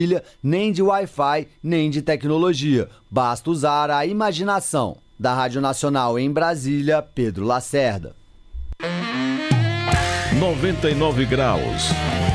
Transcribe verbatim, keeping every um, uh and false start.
nem de Wi-Fi, nem de tecnologia. Basta usar a imaginação. Da Rádio Nacional em Brasília, Pedro Lacerda. noventa e nove graus.